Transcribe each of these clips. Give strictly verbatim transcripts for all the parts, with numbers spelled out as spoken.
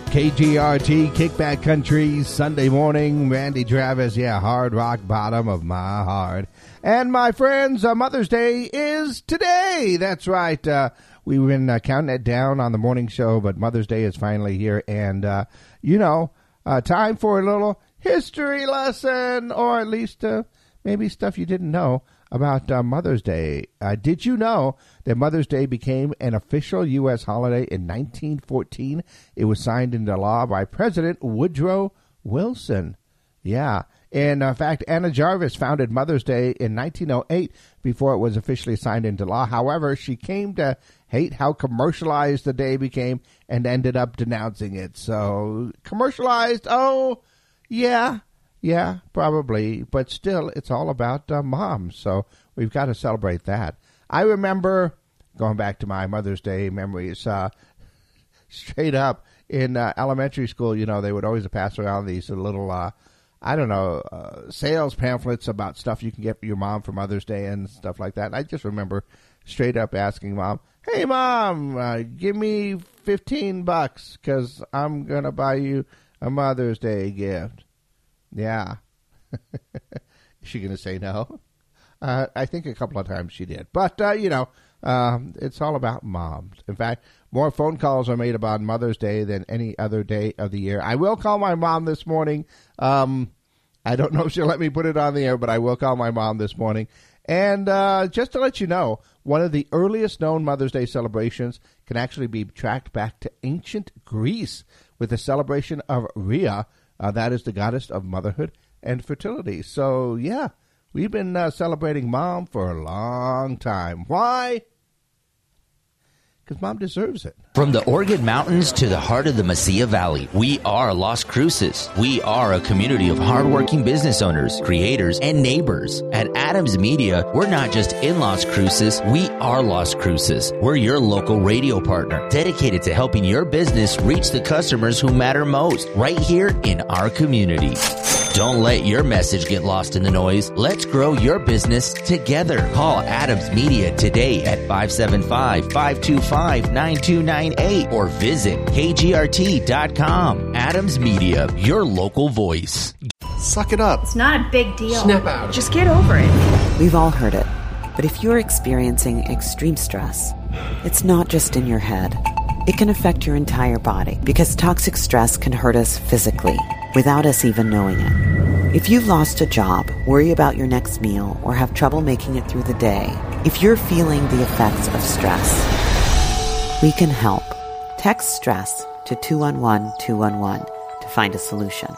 K G R T, Kickback Country, Sunday morning. Randy Travis, yeah, hard rock bottom of my heart. And my friends, uh, Mother's Day is today. That's right. Uh, we've been uh, counting it down on the morning show, but Mother's Day is finally here. And, uh, you know, uh, time for a little history lesson, or at least uh, maybe stuff you didn't know about uh, Mother's Day. Uh, did you know that Mother's Day became an official U S holiday in nineteen fourteen? It was signed into law by President Woodrow Wilson. Yeah. And in fact, Anna Jarvis founded Mother's Day in nineteen oh eight before it was officially signed into law. However, she came to hate how commercialized the day became and ended up denouncing it. So, commercialized, oh, yeah. Yeah, probably, but still, it's all about uh, moms, so we've got to celebrate that. I remember, going back to my Mother's Day memories, uh, straight up in uh, elementary school, you know, they would always pass around these little, uh, I don't know, uh, sales pamphlets about stuff you can get for your mom for Mother's Day and stuff like that. And I just remember straight up asking Mom, hey, Mom, uh, give me fifteen bucks because I'm going to buy you a Mother's Day gift. Yeah. Is she going to say no? Uh, I think a couple of times she did. But, uh, you know, um, it's all about moms. In fact, more phone calls are made about Mother's Day than any other day of the year. I will call my mom this morning. Um, I don't know if she'll let me put it on the air, but I will call my mom this morning. And uh, just to let you know, one of the earliest known Mother's Day celebrations can actually be tracked back to ancient Greece with the celebration of Rhea. Uh, that is the goddess of motherhood and fertility. So, yeah, we've been uh, celebrating Mom for a long time. Why? Because Mom deserves it. From the Oregon Mountains to the heart of the Mesilla Valley, we are Las Cruces. We are a community of hardworking business owners, creators, and neighbors. At Adams Media, we're not just in Las Cruces, we are Las Cruces. We're your local radio partner, dedicated to helping your business reach the customers who matter most, right here in our community. Don't let your message get lost in the noise. Let's grow your business together. Call Adams Media today at five seven five, five two five, nine two nine eight or visit K G R T dot com. Adams Media, your local voice. Suck it up. It's not a big deal. Snap out. Just get over it. We've all heard it. But if you're experiencing extreme stress, it's not just in your head. It can affect your entire body because toxic stress can hurt us physically without us even knowing it. If you've lost a job, worry about your next meal, or have trouble making it through the day, if you're feeling the effects of stress, we can help. Text STRESS to two one one, two one one to find a solution.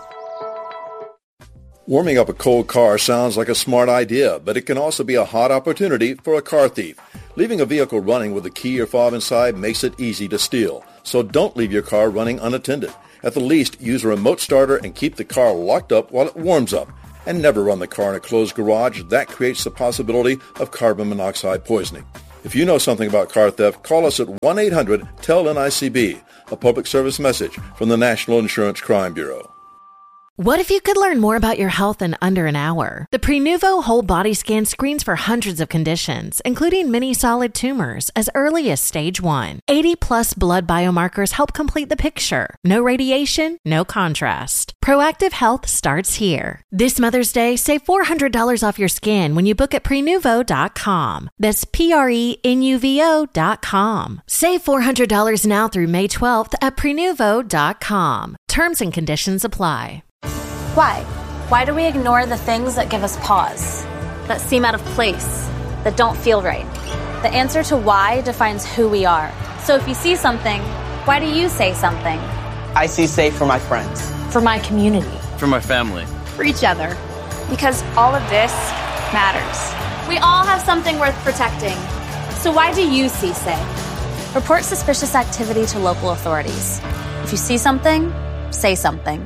Warming up a cold car sounds like a smart idea, but it can also be a hot opportunity for a car thief. Leaving a vehicle running with a key or fob inside makes it easy to steal. So don't leave your car running unattended. At the least, use a remote starter and keep the car locked up while it warms up. And never run the car in a closed garage. That creates the possibility of carbon monoxide poisoning. If you know something about car theft, call us at one eight hundred T E L N I C B, a public service message from the National Insurance Crime Bureau. What if you could learn more about your health in under an hour? The Prenuvo Whole Body Scan screens for hundreds of conditions, including many solid tumors, as early as stage one. eighty plus blood biomarkers help complete the picture. No radiation, no contrast. Proactive health starts here. This Mother's Day, save four hundred dollars off your scan when you book at prenuvo dot com. That's P R E N U V O dot com. Save four hundred dollars now through May twelfth at prenuvo dot com. Terms and conditions apply. Why? Why do we ignore the things that give us pause, that seem out of place, that don't feel right? The answer to why defines who we are. So if you see something, why do you say something? I see safe for my friends. For my community. For my family. For each other. Because all of this matters. We all have something worth protecting. So why do you see safe? Report suspicious activity to local authorities. If you see something, say something.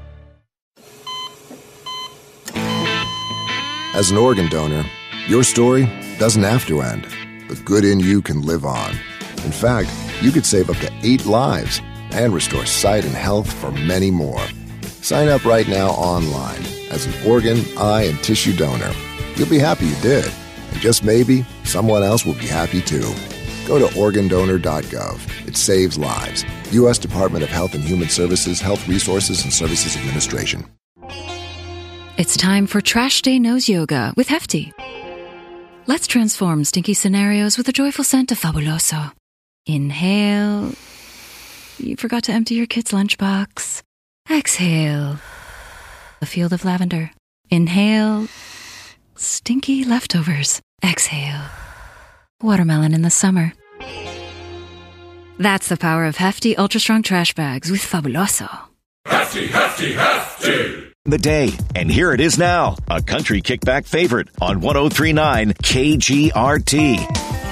As an organ donor, your story doesn't have to end. The good in you can live on. In fact, you could save up to eight lives and restore sight and health for many more. Sign up right now online as an organ, eye, and tissue donor. You'll be happy you did. And just maybe, someone else will be happy too. Go to organ donor dot gov. It saves lives. U S Department of Health and Human Services, Health Resources and Services Administration. It's time for Trash Day Nose Yoga with Hefty. Let's transform stinky scenarios with the joyful scent of Fabuloso. Inhale. You forgot to empty your kid's lunchbox. Exhale. A field of lavender. Inhale. Stinky leftovers. Exhale. Watermelon in the summer. That's the power of Hefty Ultra Strong Trash Bags with Fabuloso. Hefty, hefty, hefty! The day, and here it is now, a country kickback favorite on one oh three point nine K G R T.